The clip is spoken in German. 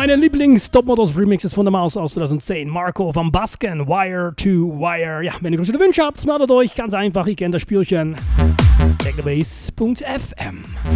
meine Lieblings-Topmodels-Remixes von der Maus aus 2010. Marco van Basken, Wire to Wire. Ja, wenn ihr größere Wünsche habt, meldet euch. Ganz einfach, ihr kennt das Spielchen. Technobase.fm.